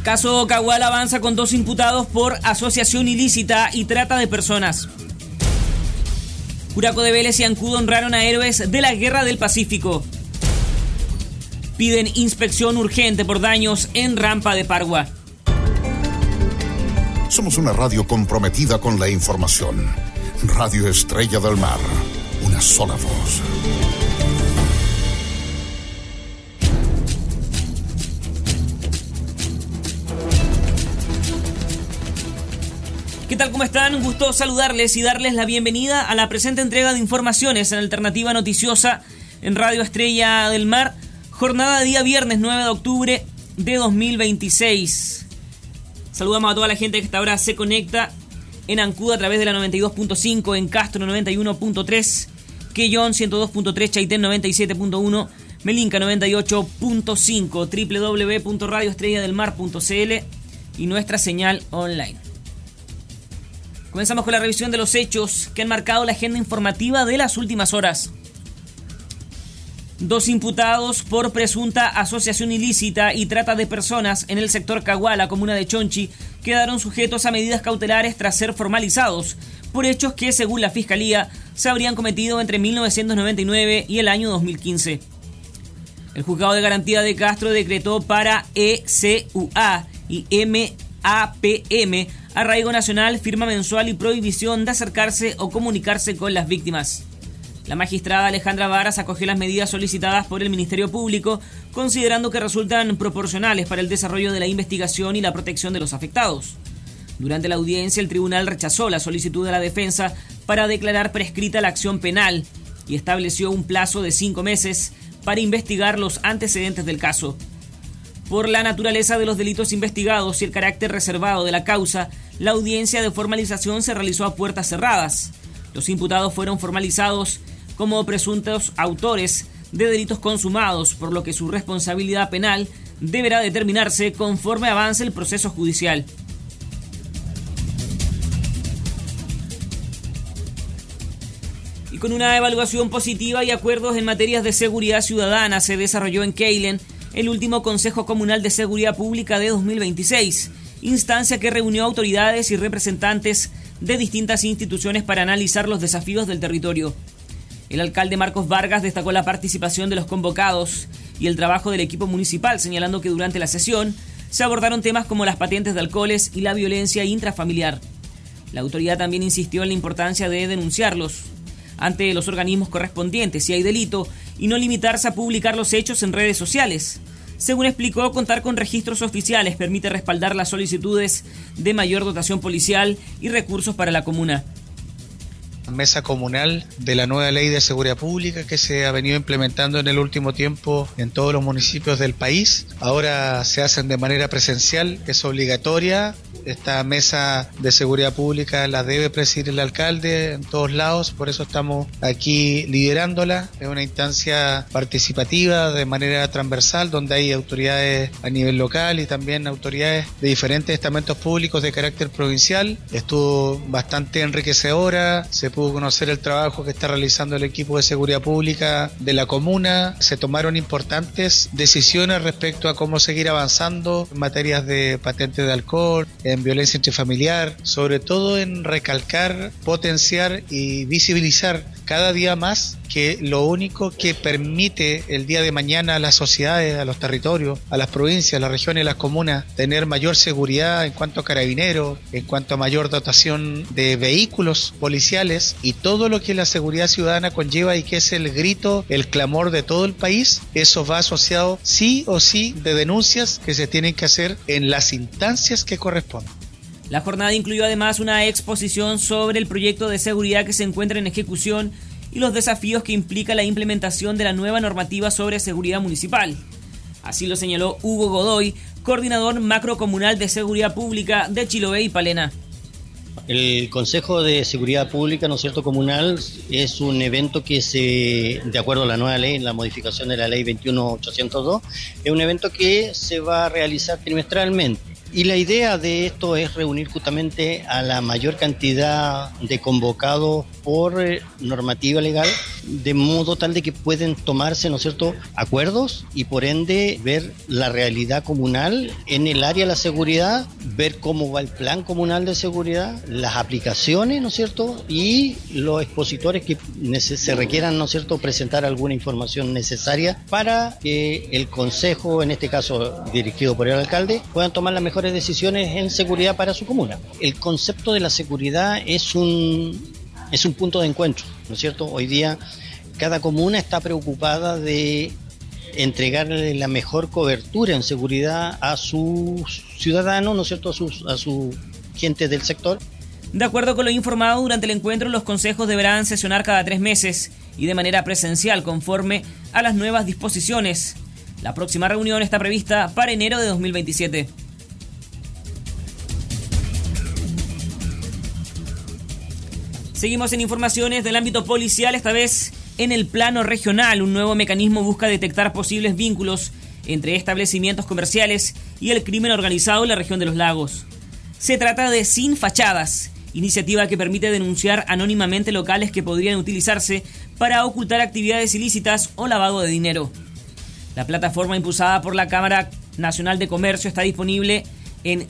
Caso Cagual avanza con 2 imputados por asociación ilícita y trata de personas. Curacao de Vélez y Ancud honraron a héroes de la Guerra del Pacífico. Piden inspección urgente por daños en rampa de Pargua. Somos una radio comprometida con la información. Radio Estrella del Mar. Una sola voz. ¿Qué tal? ¿Cómo están? Un gusto saludarles y darles la bienvenida a la presente entrega de informaciones en Alternativa Noticiosa en Radio Estrella del Mar. Jornada de día viernes 9 de octubre de 2026. Saludamos a toda la gente que hasta ahora se conecta en Ancud a través de la 92.5, en Castro 91.3, Quellón 102.3, Chaitén 97.1, Melinca 98.5, www.radioestrelladelmar.cl y nuestra señal online. Comenzamos con la revisión de los hechos que han marcado la agenda informativa de las últimas horas. 2 imputados por presunta asociación ilícita y trata de personas en el sector Caguala, comuna de Chonchi, quedaron sujetos a medidas cautelares tras ser formalizados por hechos que, según la Fiscalía, se habrían cometido entre 1999 y el año 2015. El Juzgado de Garantía de Castro decretó para ECUA y MAPM arraigo nacional, firma mensual y prohibición de acercarse o comunicarse con las víctimas. La magistrada Alejandra Varas acogió las medidas solicitadas por el Ministerio Público, considerando que resultan proporcionales para el desarrollo de la investigación y la protección de los afectados. Durante la audiencia, el tribunal rechazó la solicitud de la defensa para declarar prescrita la acción penal y estableció un plazo de 5 meses para investigar los antecedentes del caso. Por la naturaleza de los delitos investigados y el carácter reservado de la causa, la audiencia de formalización se realizó a puertas cerradas. Los imputados fueron formalizados como presuntos autores de delitos consumados, por lo que su responsabilidad penal deberá determinarse conforme avance el proceso judicial. Y con una evaluación positiva y acuerdos en materias de seguridad ciudadana se desarrolló en Keilen el último Consejo Comunal de Seguridad Pública de 2026, instancia que reunió autoridades y representantes de distintas instituciones para analizar los desafíos del territorio. El alcalde Marcos Vargas destacó la participación de los convocados y el trabajo del equipo municipal, señalando que durante la sesión se abordaron temas como las patentes de alcoholes y la violencia intrafamiliar. La autoridad también insistió en la importancia de denunciarlos ante los organismos correspondientes si hay delito y no limitarse a publicar los hechos en redes sociales. Según explicó, contar con registros oficiales permite respaldar las solicitudes de mayor dotación policial y recursos para la comuna. Mesa comunal de la nueva ley de seguridad pública que se ha venido implementando en el último tiempo en todos los municipios del país. Ahora se hacen de manera presencial, es obligatoria. Esta mesa de seguridad pública la debe presidir el alcalde en todos lados, por eso estamos aquí liderándola. Es una instancia participativa de manera transversal donde hay autoridades a nivel local y también autoridades de diferentes estamentos públicos de carácter provincial. Estuvo bastante enriquecedora, se pudo conocer el trabajo que está realizando el equipo de seguridad pública de la comuna. Se tomaron importantes decisiones respecto a cómo seguir avanzando en materias de patente de alcohol, en violencia intrafamiliar, sobre todo en recalcar, potenciar y visibilizar cada día más que lo único que permite el día de mañana a las sociedades, a los territorios, a las provincias, a las regiones, a las comunas, tener mayor seguridad en cuanto a carabineros, en cuanto a mayor dotación de vehículos policiales y todo lo que la seguridad ciudadana conlleva y que es el grito, el clamor de todo el país. Eso va asociado sí o sí de denuncias que se tienen que hacer en las instancias que corresponden. La jornada incluyó además una exposición sobre el proyecto de seguridad que se encuentra en ejecución y los desafíos que implica la implementación de la nueva normativa sobre seguridad municipal. Así lo señaló Hugo Godoy, coordinador macrocomunal de seguridad pública de Chiloé y Palena. El Consejo de Seguridad Pública, ¿no es cierto?, comunal, es un evento que de acuerdo a la nueva ley, la modificación de la ley 21.802, es un evento que se va a realizar trimestralmente. Y la idea de esto es reunir justamente a la mayor cantidad de convocados por normativa legal de modo tal de que pueden tomarse, ¿no es cierto?, acuerdos y por ende ver la realidad comunal en el área de la seguridad, ver cómo va el plan comunal de seguridad, las aplicaciones, ¿no es cierto?, y los expositores que se requieran, ¿no es cierto?, presentar alguna información necesaria para que el consejo, en este caso dirigido por el alcalde, puedan tomar las mejores decisiones en seguridad para su comuna. El concepto de la seguridad es un punto de encuentro, ¿no es cierto? Hoy día cada comuna está preocupada de entregarle la mejor cobertura en seguridad a sus ciudadanos, ¿no es cierto?, a su gente del sector. De acuerdo con lo informado durante el encuentro, los consejos deberán sesionar cada 3 meses y de manera presencial conforme a las nuevas disposiciones. La próxima reunión está prevista para enero de 2027. Seguimos en informaciones del ámbito policial, esta vez en el plano regional. Un nuevo mecanismo busca detectar posibles vínculos entre establecimientos comerciales y el crimen organizado en la región de los lagos. Se trata de Sin Fachadas, iniciativa que permite denunciar anónimamente locales que podrían utilizarse para ocultar actividades ilícitas o lavado de dinero. La plataforma impulsada por la Cámara Nacional de Comercio está disponible en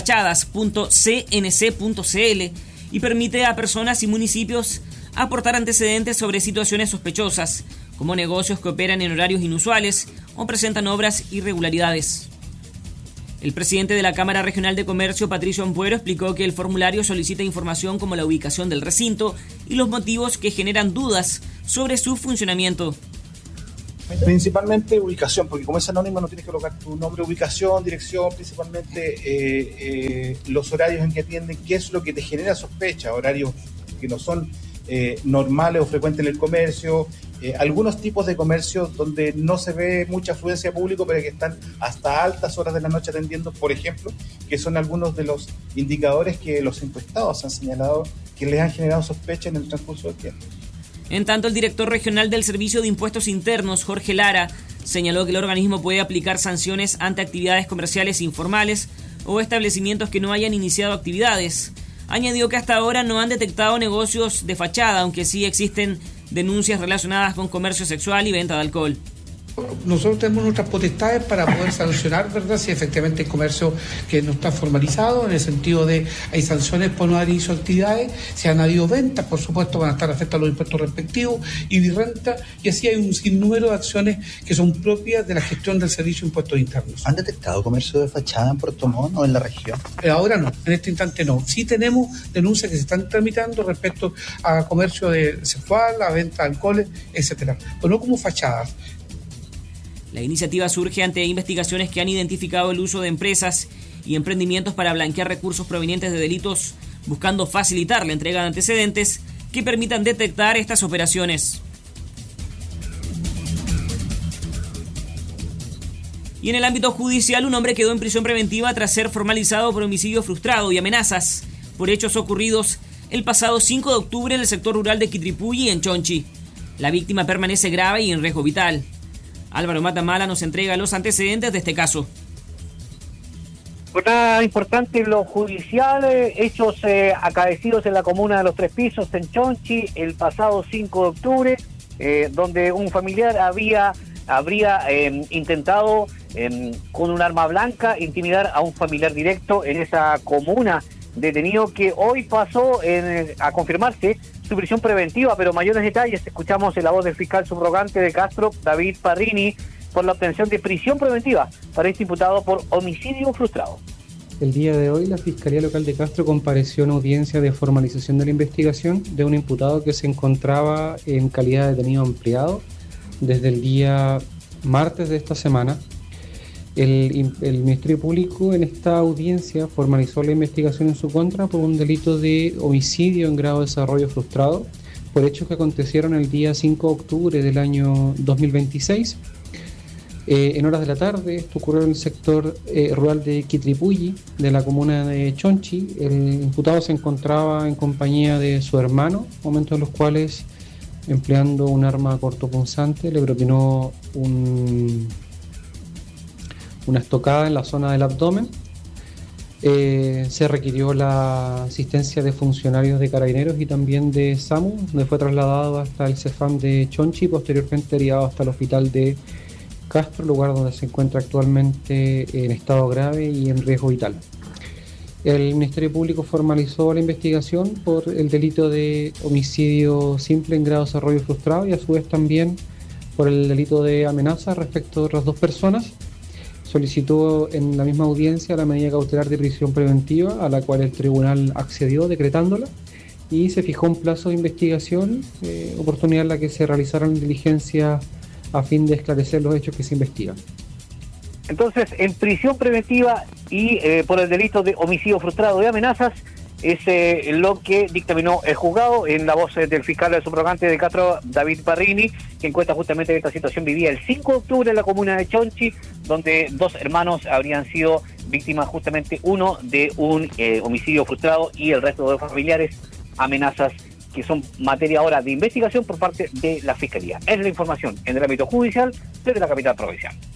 sinfachadas.cnc.cl y permite a personas y municipios aportar antecedentes sobre situaciones sospechosas, como negocios que operan en horarios inusuales o presentan obras irregularidades. El presidente de la Cámara Regional de Comercio, Patricio Ampuero, explicó que el formulario solicita información como la ubicación del recinto y los motivos que generan dudas sobre su funcionamiento. Principalmente ubicación, porque como es anónimo no tienes que colocar tu nombre, ubicación, dirección, principalmente los horarios en que atienden, qué es lo que te genera sospecha, horarios que no son normales o frecuentes en el comercio, algunos tipos de comercio donde no se ve mucha afluencia de público, pero que están hasta altas horas de la noche atendiendo, por ejemplo, que son algunos de los indicadores que los encuestados han señalado que les han generado sospecha en el transcurso del tiempo. En tanto, el director regional del Servicio de Impuestos Internos, Jorge Lara, señaló que el organismo puede aplicar sanciones ante actividades comerciales informales o establecimientos que no hayan iniciado actividades. Añadió que hasta ahora no han detectado negocios de fachada, aunque sí existen denuncias relacionadas con comercio sexual y venta de alcohol. Nosotros tenemos nuestras potestades para poder sancionar, ¿verdad?, si efectivamente hay comercio que no está formalizado, en el sentido de hay sanciones por no haber iniciado actividades, si han habido ventas, por supuesto van a estar afectados los impuestos respectivos y renta, y así hay un sinnúmero de acciones que son propias de la gestión del Servicio de Impuestos Internos. ¿Han detectado comercio de fachada en Puerto Montt o en la región? Ahora no, en este instante no. Sí tenemos denuncias que se están tramitando respecto a comercio de sexual, a venta de alcoholes, etcétera, pero no como fachadas. La iniciativa surge ante investigaciones que han identificado el uso de empresas y emprendimientos para blanquear recursos provenientes de delitos, buscando facilitar la entrega de antecedentes que permitan detectar estas operaciones. Y en el ámbito judicial, un hombre quedó en prisión preventiva tras ser formalizado por homicidio frustrado y amenazas por hechos ocurridos el pasado 5 de octubre en el sector rural de Quitripulli, en Chonchi. La víctima permanece grave y en riesgo vital. Álvaro Matamala nos entrega los antecedentes de este caso. Jornada importante en lo judicial, hechos acaecidos en la comuna de Los Tres Pisos, en Chonchi, el pasado 5 de octubre, donde un familiar habría intentado con un arma blanca intimidar a un familiar directo en esa comuna, detenido que hoy pasó a confirmarse su prisión preventiva, pero mayores detalles escuchamos en la voz del fiscal subrogante de Castro, David Parrini, por la obtención de prisión preventiva para este imputado por homicidio frustrado. El día de hoy la Fiscalía Local de Castro compareció en audiencia de formalización de la investigación de un imputado que se encontraba en calidad de detenido ampliado desde el día martes de esta semana. El Ministerio Público en esta audiencia formalizó la investigación en su contra por un delito de homicidio en grado de desarrollo frustrado por hechos que acontecieron el día 5 de octubre del año 2026. En horas de la tarde, esto ocurrió en el sector rural de Quitripulli, de la comuna de Chonchi. El imputado se encontraba en compañía de su hermano, momentos en los cuales, empleando un arma cortopunzante, le propinó una estocada en la zona del abdomen. Se requirió la asistencia de funcionarios de Carabineros y también de SAMU, donde fue trasladado hasta el CEFAM de Chonchi y posteriormente derivado hasta el hospital de Castro, lugar donde se encuentra actualmente en estado grave y en riesgo vital. El Ministerio Público formalizó la investigación por el delito de homicidio simple en grado de desarrollo frustrado y a su vez también por el delito de amenaza respecto de otras 2 personas. Solicitó en la misma audiencia la medida cautelar de prisión preventiva, a la cual el tribunal accedió decretándola, y se fijó un plazo de investigación, oportunidad en la que se realizaron diligencias a fin de esclarecer los hechos que se investigan. Entonces, en prisión preventiva y por el delito de homicidio frustrado y amenazas, es lo que dictaminó el juzgado en la voz del fiscal subrogante de Castro, David Parrini, que encuentra justamente esta situación vivida el 5 de octubre en la comuna de Chonchi, donde 2 hermanos habrían sido víctimas, justamente uno de un homicidio frustrado y el resto de familiares amenazas, que son materia ahora de investigación por parte de la Fiscalía. Es la información en el ámbito judicial desde la capital provincial.